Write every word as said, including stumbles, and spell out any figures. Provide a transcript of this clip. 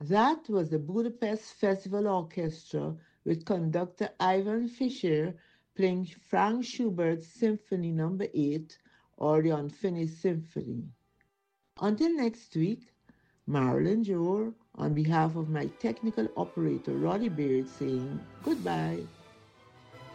That was the Budapest Festival Orchestra with conductor Ivan Fischer playing Franz Schubert's Symphony Number eight or the Unfinished Symphony. Until next week, Marilyn Jor, on behalf of my technical operator Roddy Beard, saying goodbye.